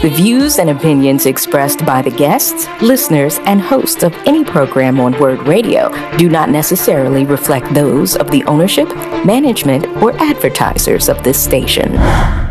The views and opinions expressed by the guests, listeners, and hosts of any program on Word Radio do not necessarily reflect those of the ownership, management, or advertisers of this station.